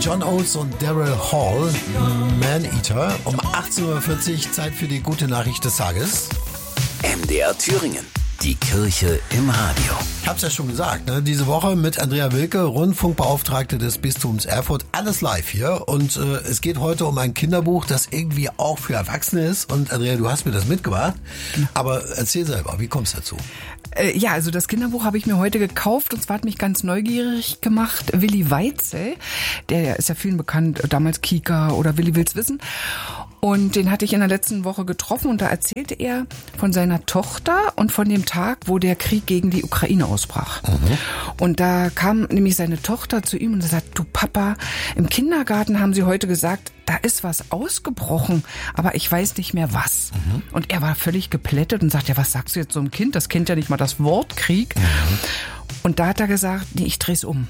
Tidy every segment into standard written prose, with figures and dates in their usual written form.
John Oates und Daryl Hall, Man-Eater. Um 18.40 Uhr Zeit für die gute Nachricht des Tages. MDR Thüringen. Die Kirche im Radio. Ich hab's ja schon gesagt, ne? Diese Woche mit Andrea Wilke, Rundfunkbeauftragte des Bistums Erfurt. Alles live hier. Und es geht heute um ein Kinderbuch, das irgendwie auch für Erwachsene ist. Und Andrea, du hast mir das mitgebracht. Aber erzähl selber, wie kommst du dazu? Ja, also das Kinderbuch habe ich mir heute gekauft. Und zwar hat mich ganz neugierig gemacht Willi Weitzel. Der ist ja vielen bekannt, damals Kika oder Willi will's wissen. Und den hatte ich in der letzten Woche getroffen und da erzählte er von seiner Tochter und von dem Tag, wo der Krieg gegen die Ukraine ausbrach. Mhm. Und da kam nämlich seine Tochter zu ihm und sagte, du Papa, im Kindergarten haben sie heute gesagt, da ist was ausgebrochen, aber ich weiß nicht mehr was. Mhm. Und er war völlig geplättet und sagte, ja, was sagst du jetzt so einem Kind? Das kennt ja nicht mal das Wort Krieg. Mhm. Und da hat er gesagt, nee, ich dreh's um.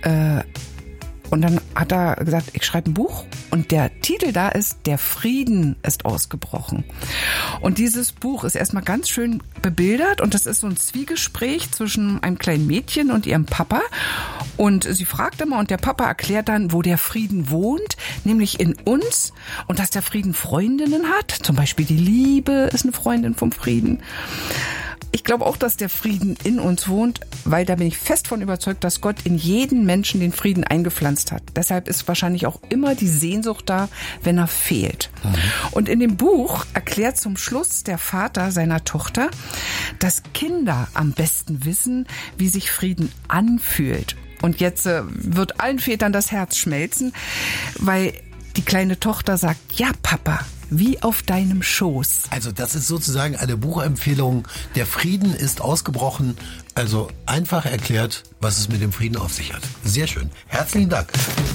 Und dann hat er gesagt, ich schreibe ein Buch und der Titel da ist, der Frieden ist ausgebrochen. Und dieses Buch ist erstmal ganz schön bebildert und das ist so ein Zwiegespräch zwischen einem kleinen Mädchen und ihrem Papa. Und sie fragt immer und der Papa erklärt dann, wo der Frieden wohnt, nämlich in uns und dass der Frieden Freundinnen hat. Zum Beispiel die Liebe ist eine Freundin vom Frieden. Ich glaube auch, dass der Frieden in uns wohnt, weil da bin ich fest von überzeugt, dass Gott in jeden Menschen den Frieden eingepflanzt hat. Deshalb ist wahrscheinlich auch immer die Sehnsucht da, wenn er fehlt. Mhm. Und in dem Buch erklärt zum Schluss der Vater seiner Tochter, dass Kinder am besten wissen, wie sich Frieden anfühlt. Und jetzt wird allen Vätern das Herz schmelzen, weil die kleine Tochter sagt, ja Papa, wie auf deinem Schoß. Also das ist sozusagen eine Buchempfehlung. Der Frieden ist ausgebrochen. Also einfach erklärt, was es mit dem Frieden auf sich hat. Sehr schön. Herzlichen Dank.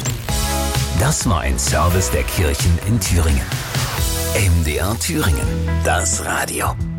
Das war ein Service der Kirchen in Thüringen. MDR Thüringen. Das Radio.